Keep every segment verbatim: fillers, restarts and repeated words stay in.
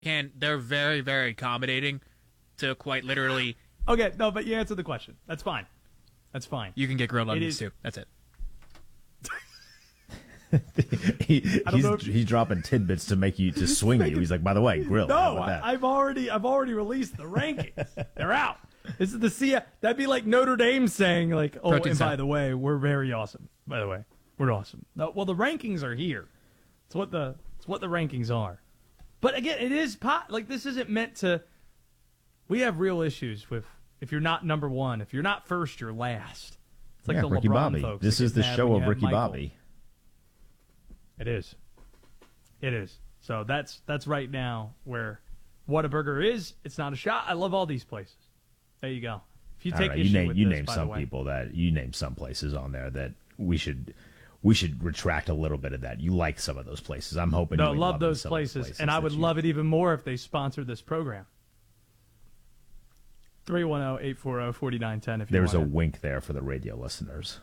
can they're very, very accommodating to quite literally. Okay, no, but you answered the question. That's fine. That's fine. You can get grilled onions is, too. That's it. he, he's, he's dropping tidbits to make you to swing you. He's like, by the way, grill. No, I, I've already I've already released the rankings. They're out. This is the C. That'd be like Notre Dame saying like, oh, Protein and by the way, we're very awesome. By the way, we're awesome. No, well, the rankings are here. It's what the it's what the rankings are. But again, it is pot. Like this isn't meant to. We have real issues with if you're not number one, if you're not first, you're last. It's like yeah, the Ricky LeBron Bobby. folks. This is the show of Ricky Michael. Bobby. It is. It is. So that's that's right now where Whataburger is. It's not a shot. I love all these places. There you go. If you take right, issue you name with you this, name by some the way. people that you name some places on there that we should we should retract a little bit of that. You like some of those places. I'm hoping. No, you love those places, places, and I would you... love it even more if they sponsored this program. three one zero, eight four zero, four nine one zero if you There's want a it. wink there for the radio listeners.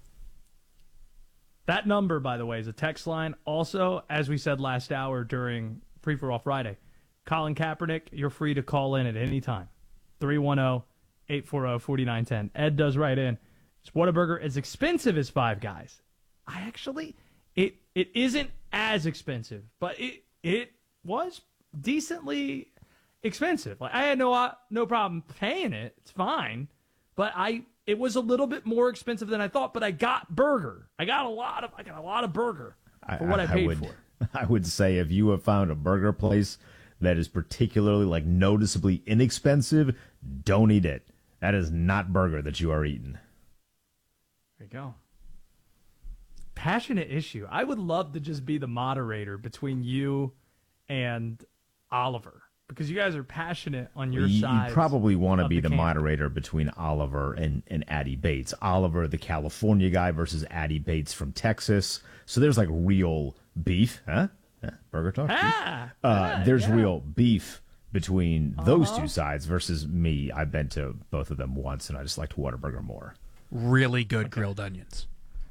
That number, by the way, is a text line. Also, as we said last hour during Free for All Friday, Colin Kaepernick, you're free to call in at any time. three one zero, eight four zero, four nine one zero. Ed does write in. Is Whataburger as expensive as Five Guys? I actually, it it isn't as expensive, but it it was decently expensive. Like I had no uh, no problem paying it. It's fine, but I it was a little bit more expensive than I thought. But I got burger. I got a lot of I got a lot of burger for what I, I, I paid would, for. I would say if you have found a burger place that is particularly like noticeably inexpensive, don't eat it. That is not burger that you are eating. There you go. Passionate issue. I would love to just be the moderator between you and Oliver because you guys are passionate on your you, side. You probably want to be the, the camp. moderator between Oliver and, and Addy Bates. Oliver, the California guy, versus Addy Bates from Texas. So there's like real beef, huh? Yeah, burger talk. Ah, uh, ah, there's yeah. real beef between those uh-huh. two sides versus me. I've been to both of them once, and I just liked Whataburger more. Really good okay. grilled onions.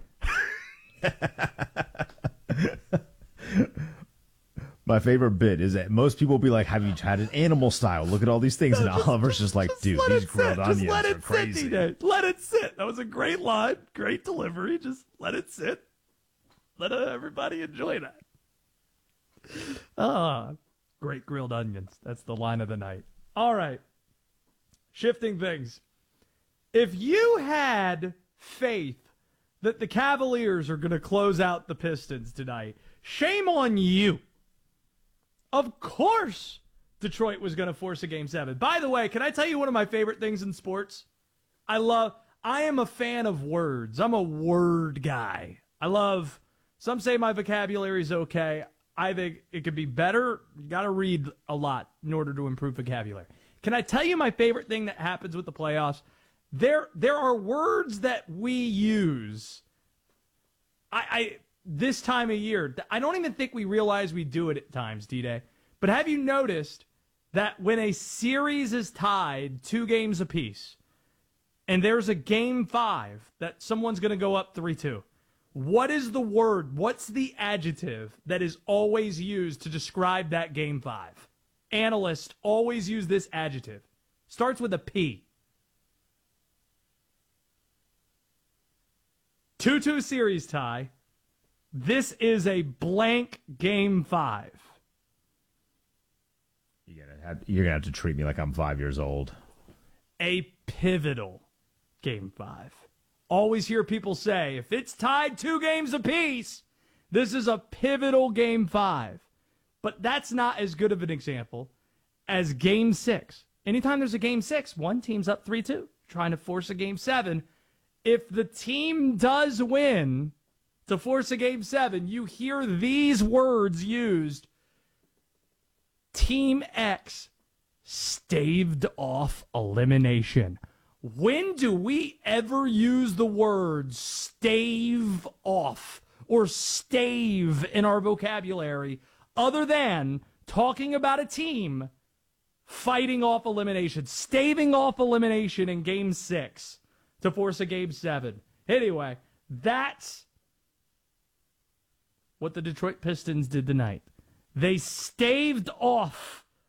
My favorite bit is that most people will be like, have you had an animal style? Look at all these things. No, and just, Oliver's just, just like, just dude, these grilled sit. onions just let it are crazy. Sit, D-Day. Let it sit. That was a great line. Great delivery. Just let it sit. Let uh, everybody enjoy that. Ah, great grilled onions. That's the line of the night. All right. Shifting things. If you had faith that the Cavaliers are going to close out the Pistons tonight, shame on you. Of course Detroit was going to force a game seven. By the way, can I tell you one of my favorite things in sports? I love, I am a fan of words. I'm a word guy. I love, some say my vocabulary is okay. I think it could be better. You got to read a lot in order to improve vocabulary. Can I tell you my favorite thing that happens with the playoffs? There, there are words that we use. I, I this time of year, I don't even think we realize we do it at times, D-Day. But have you noticed that when a series is tied two games apiece, and there's a game five that someone's going to go up three two, what is the word? What's the adjective that is always used to describe that game five? Analysts always use this adjective. Starts with a P. two two series tie. This is a blank game five. You're gonna have, you're gonna have to treat me like I'm five years old. A pivotal game five. Always hear people say, if it's tied two games apiece, this is a pivotal game five. But that's not as good of an example as game six. Anytime there's a game six, one team's up three two, trying to force a game seven. If the team does win to force a game seven, you hear these words used. Team X staved off elimination. When do we ever use the words stave off or stave in our vocabulary other than talking about a team fighting off elimination, staving off elimination in game six to force a game seven? Anyway, that's what the Detroit Pistons did tonight. They staved off